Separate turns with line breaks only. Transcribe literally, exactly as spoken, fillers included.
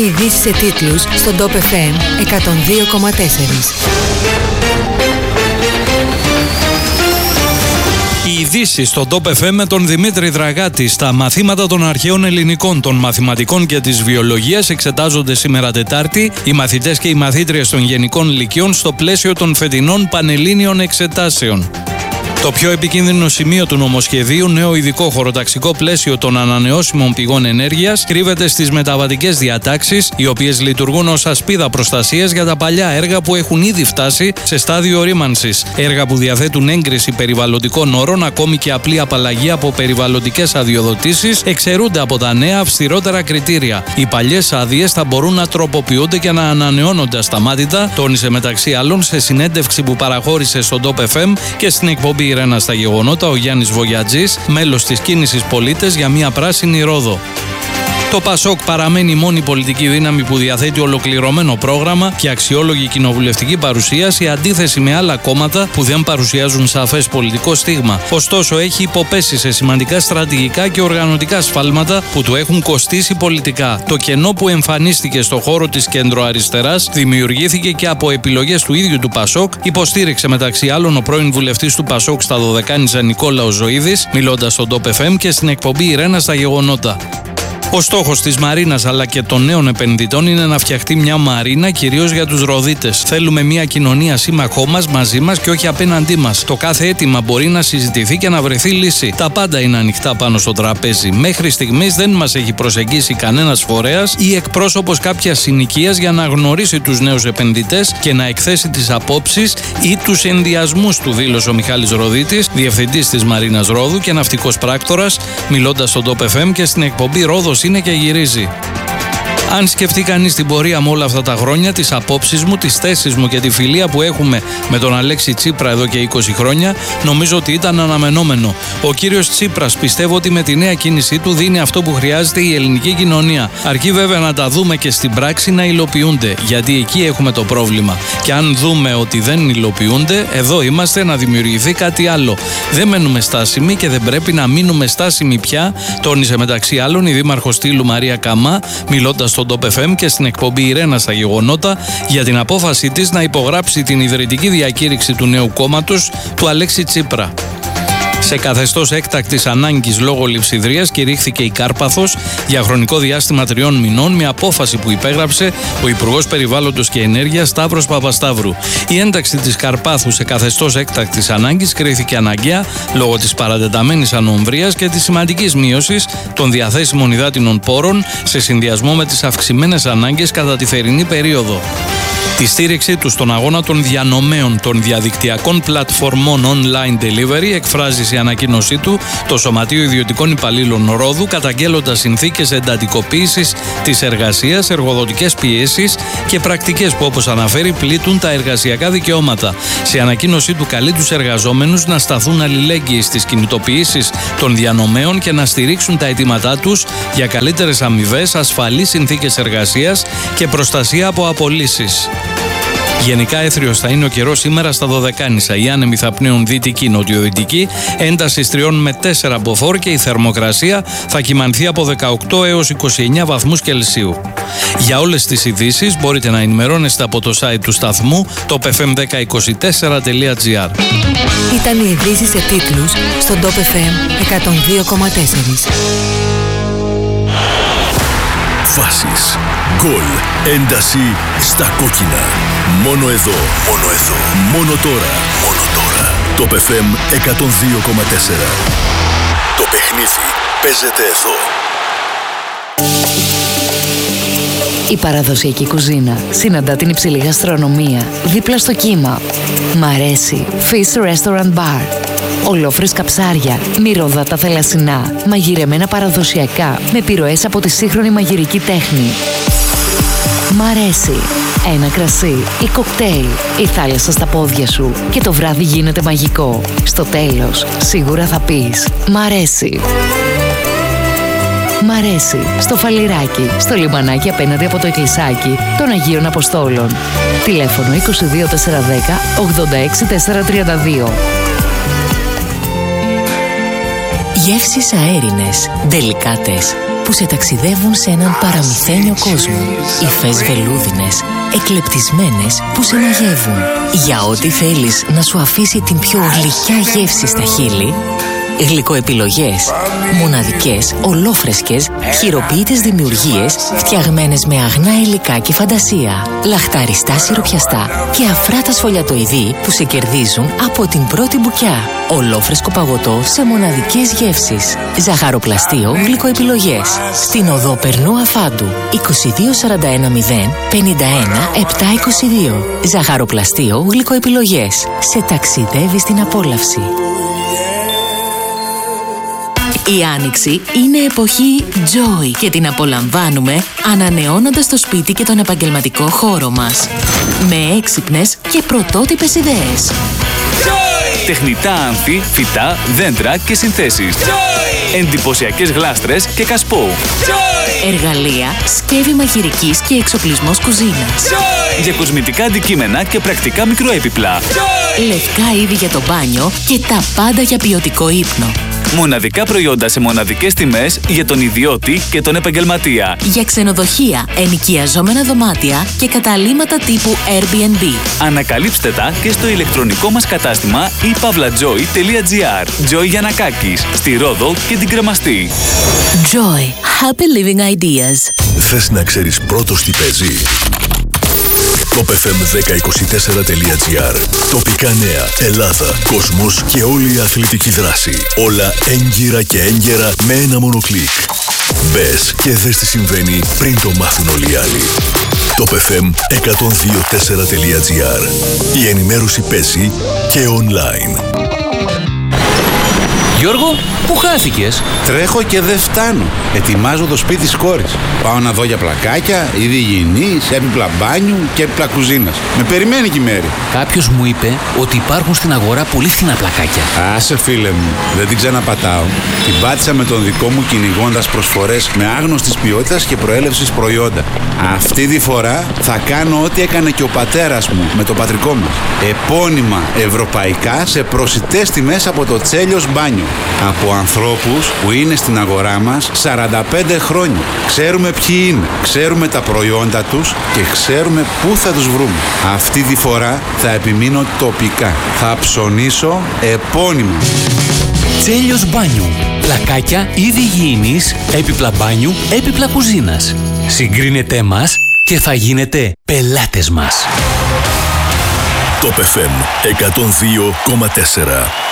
ειδήσεις σε τίτλους στον Top εφ εμ εκατόν δύο κόμμα τέσσερα.
Οι ειδήσεις στο Top εφ εμ με τον Δημήτρη Δραγάτη. Στα μαθήματα των αρχαίων ελληνικών, των μαθηματικών και της βιολογίας εξετάζονται σήμερα Τετάρτη οι μαθητές και οι μαθήτριες των γενικών λυκείων στο πλαίσιο των φετινών πανελλήνιων εξετάσεων. Το πιο επικίνδυνο σημείο του νομοσχεδίου, νέο ειδικό χωροταξικό πλαίσιο των ανανεώσιμων πηγών ενέργειας, κρύβεται στις μεταβατικές διατάξεις, οι οποίες λειτουργούν ως ασπίδα προστασίας για τα παλιά έργα που έχουν ήδη φτάσει σε στάδιο ορίμανσης. Έργα που διαθέτουν έγκριση περιβαλλοντικών όρων, ακόμη και απλή απαλλαγή από περιβαλλοντικές αδειοδοτήσεις, εξαιρούνται από τα νέα αυστηρότερα κριτήρια. Οι παλιές άδειες θα μπορούν να τροποποιούνται και να ανανεώνονται ασταμάτητα, τόνισε μεταξύ άλλων σε συνέντευξη που παραχώρησε στον Top εφ εμ και στην εκπομπή η Ρένα στα γεγονότα ο Γιάννης Βογιατζής, μέλος της κίνησης Πολίτες για μια πράσινη Ρόδο. Το ΠΑΣΟΚ παραμένει η μόνη πολιτική δύναμη που διαθέτει ολοκληρωμένο πρόγραμμα και αξιόλογη κοινοβουλευτική παρουσία, σε αντίθεση με άλλα κόμματα που δεν παρουσιάζουν σαφές πολιτικό στίγμα. Ωστόσο, έχει υποπέσει σε σημαντικά στρατηγικά και οργανωτικά σφάλματα που του έχουν κοστίσει πολιτικά. Το κενό που εμφανίστηκε στο χώρο της κεντροαριστεράς δημιουργήθηκε και από επιλογές του ίδιου του ΠΑΣΟΚ, υποστήριξε μεταξύ άλλων ο πρώην βουλευτής του ΠΑΣΟΚ στα Δωδεκάνησα Νικόλαος Ζωίδης, μιλώντας στον Top εφ εμ και στην εκπομπή η Ρένα στα γεγονότα. Ο στόχος της Μαρίνας αλλά και των νέων επενδυτών είναι να φτιαχτεί μια Μαρίνα κυρίως για τους Ροδίτες. Θέλουμε μια κοινωνία σύμμαχό μας, μαζί μας και όχι απέναντί μας. Το κάθε αίτημα μπορεί να συζητηθεί και να βρεθεί λύση. Τα πάντα είναι ανοιχτά πάνω στο τραπέζι. Μέχρι στιγμής δεν μας έχει προσεγγίσει κανένας φορέας ή εκπρόσωπος κάποιας συνοικίας για να γνωρίσει τους νέους επενδυτές και να εκθέσει τις απόψεις ή τους ενδιασμούς του, δήλωσε ο Μιχάλης Ροδίτης, διευθυντής της Μαρίνας Ρόδου και ναυτικός πράκτορας, μιλώντας στον Top εφ εμ και στην εκπομπή Ρόδος είναι και γυρίζει. Αν σκεφτεί κανείς την πορεία μου όλα αυτά τα χρόνια, τις απόψεις μου, τις θέσεις μου και τη φιλία που έχουμε με τον Αλέξη Τσίπρα εδώ και είκοσι χρόνια, νομίζω ότι ήταν αναμενόμενο. Ο κύριος Τσίπρας πιστεύω ότι με τη νέα κίνησή του δίνει αυτό που χρειάζεται η ελληνική κοινωνία. Αρκεί βέβαια να τα δούμε και στην πράξη να υλοποιούνται, γιατί εκεί έχουμε το πρόβλημα. Και αν δούμε ότι δεν υλοποιούνται, εδώ είμαστε να δημιουργηθεί κάτι άλλο. Δεν μένουμε στάσιμοι και δεν πρέπει να μείνουμε στάσιμοι πια, τόνισε μεταξύ άλλων η δήμαρχος Τύλου Μαρία Καμά, μιλώντας στον Top εφ εμ και στην εκπομπή η Ρένα στα γεγονότα για την απόφαση της να υπογράψει την ιδρυτική διακήρυξη του νέου κόμματος του Αλέξη Τσίπρα. Σε καθεστώς έκτακτης ανάγκης λόγω λειψιδρίας κηρύχθηκε η Κάρπαθος για χρονικό διάστημα τριών μηνών με απόφαση που υπέγραψε ο Υπουργός Περιβάλλοντος και Ενέργειας Σταύρος Παπασταύρου. Η ένταξη της Καρπάθου σε καθεστώς έκτακτης ανάγκης κρίθηκε αναγκαία λόγω της παρατεταμένης ανομβρίας και της σημαντικής μείωσης των διαθέσιμων υδάτινων πόρων σε συνδυασμό με τις αυξημένες ανάγκες κατά τη θερινή περίοδο. Τη στήριξή του στον αγώνα των διανομέων των διαδικτυακών πλατφορμών online delivery εκφράζει σε ανακοίνωσή του το Σωματείο Ιδιωτικών Υπαλλήλων Ρόδου, καταγγέλλοντας συνθήκες εντατικοποίησης της εργασίας, εργοδοτικές πιέσεις και πρακτικές που, όπως αναφέρει, πλήττουν τα εργασιακά δικαιώματα. Σε ανακοίνωσή του καλεί τους εργαζόμενους να σταθούν αλληλέγγυοι στις κινητοποιήσεις των διανομέων και να στηρίξουν τα αιτήματά τους για καλύτερες αμοιβές, ασφαλείς συνθήκες εργασίας και προστασία από απολύσεις. Γενικά έθριος θα είναι ο καιρός σήμερα στα Δωδεκάνησα. Οι άνεμοι θα πνέουν δυτική-νοτιοδυτική, ένταση τριών με τέσσερα μποφόρ και η θερμοκρασία θα κυμανθεί από δεκαοκτώ έως είκοσι εννέα βαθμούς Κελσίου. Για όλες τις ειδήσεις μπορείτε να ενημερώνεστε από το site του σταθμού top f m ένα μηδέν δύο τέσσερα τελεία gr.
Ήταν οι ειδήσεις σε τίτλους στον Top εφ εμ εκατόν δύο κόμμα τέσσερα.
Φάσεις, γκολ, ένταση στα κόκκινα. Μόνο εδώ, μόνο εδώ, μόνο τώρα, μόνο τώρα. Top εφ εμ εκατόν δύο κόμμα τέσσερα. Το παιχνίδι παίζεται εδώ.
Η παραδοσιακή κουζίνα συναντά την υψηλή γαστρονομία δίπλα στο κύμα. Μ' αρέσει Fish Restaurant Bar. Ολόφρεσκα ψάρια, μυρωδάτα θαλασσινά, μαγειρεμένα παραδοσιακά με επιρροές από τη σύγχρονη μαγειρική τέχνη. Μ' αρέσει. Ένα κρασί ή κοκτέιλ, η θάλασσα στα πόδια σου και το βράδυ γίνεται μαγικό. Στο τέλος, σίγουρα θα πεις «Μ' αρέσει». Μ' αρέσει στο Φαλιράκι, στο λιμανάκι απέναντι από το εκκλησάκι των Αγίων Αποστόλων. Τηλέφωνο είκοσι δύο τετρακόσια δέκα ογδόντα έξι τετρακόσια τριάντα δύο.
Γεύσεις αέρινες, ντελικάτες,
που σε ταξιδεύουν σε έναν παραμυθένιο κόσμο. Υφές βελούδινες, εκλεπτισμένες που σε μαγεύουν. Για ό,τι θέλεις να σου αφήσει την πιο γλυκιά γεύση στα χείλη, γλυκοεπιλογές. Μοναδικές, ολόφρεσκες, χειροποίητες δημιουργίες φτιαγμένες με αγνά υλικά και φαντασία. Λαχταριστά σιροπιαστά και αφράτα σφολιατοειδή που σε κερδίζουν από την πρώτη μπουκιά. Ολόφρεσκο παγωτό σε μοναδικές γεύσεις. Ζαχαροπλαστείο γλυκοεπιλογές. Στην οδό Περνού Αφάντου είκοσι δύο σαράντα ένα μηδέν πενήντα ένα επτακόσια είκοσι δύο. Ζαχαροπλαστείο γλυκοεπιλογές. Σε ταξιδεύει στην απόλαυση. Η Άνοιξη είναι εποχή Joy και την απολαμβάνουμε ανανεώνοντας το σπίτι και τον επαγγελματικό χώρο μας. Με έξυπνες και πρωτότυπες ιδέες.
Joy! Τεχνητά άνθη, φυτά, δέντρα και συνθέσεις. Joy! Εντυπωσιακές γλάστρες και κασπό. Joy!
Εργαλεία, σκεύη μαγειρικής και εξοπλισμός κουζίνας.
Joy! Για κοσμητικά αντικείμενα και πρακτικά μικροέπιπλα.
Joy! Λευκά είδη για το μπάνιο και τα πάντα για ποιοτικό ύπνο.
Μοναδικά προϊόντα σε μοναδικές τιμές για τον ιδιώτη και τον επαγγελματία.
Για ξενοδοχεία, ενοικιαζόμενα δωμάτια και καταλύματα τύπου Airbnb.
Ανακαλύψτε τα και στο ηλεκτρονικό μας κατάστημα e pavlajoy τελεία gr. Joy Γιαννακάκης, στη Ρόδο και την Κρεμαστή.
Joy. Happy living ideas.
Θες να ξέρεις πρώτος τι παίζει? top εφ εμ δέκα είκοσι τέσσερα τελεία gr. Τοπικά νέα, Ελλάδα, κόσμος και όλη η αθλητική δράση. Όλα έγκυρα και έγκαιρα με ένα μόνο κλικ. Μπες και δες τι συμβαίνει πριν το μάθουν όλοι οι άλλοι. top εφ εμ εκατόν δύο τέσσερα τελεία gr. Η ενημέρωση παίζει και online.
Γιώργο, πού χάθηκες?
Τρέχω και δεν φτάνω. Ετοιμάζω το σπίτι της κόρης. Πάω να δω για πλακάκια, είδη υγιεινής, έπιπλα μπάνιου και έπιπλα κουζίνας. Με περιμένει και η Μέρη.
Κάποιος μου είπε ότι υπάρχουν στην αγορά πολύ φθηνά πλακάκια.
Άσε φίλε μου, δεν την ξαναπατάω. Την πάτησα με τον δικό μου κυνηγώντας προσφορές με άγνωστης ποιότητας και προέλευσης προϊόντα. Αυτή τη φορά θα κάνω ό,τι έκανε και ο πατέρας μου με το πατρικό μας. Επώνυμα ευρωπαϊκά σε προσιτές τιμές από το Τσέλιος Μπάνιο. Από ανθρώπους που είναι στην αγορά μας σαράντα πέντε χρόνια. Ξέρουμε ποιοι είναι, ξέρουμε τα προϊόντα τους και ξέρουμε πού θα τους βρούμε. Αυτή τη φορά θα επιμείνω τοπικά. Θα ψωνίσω επώνυμα.
Τσέλιος Μπάνιου. Πλακάκια, είδη υγιεινής, έπιπλα μπάνιου, έπιπλα κουζίνας. Συγκρίνετε μας και θα γίνετε πελάτες μας.
top εφ εμ εκατόν δύο κόμμα τέσσερα.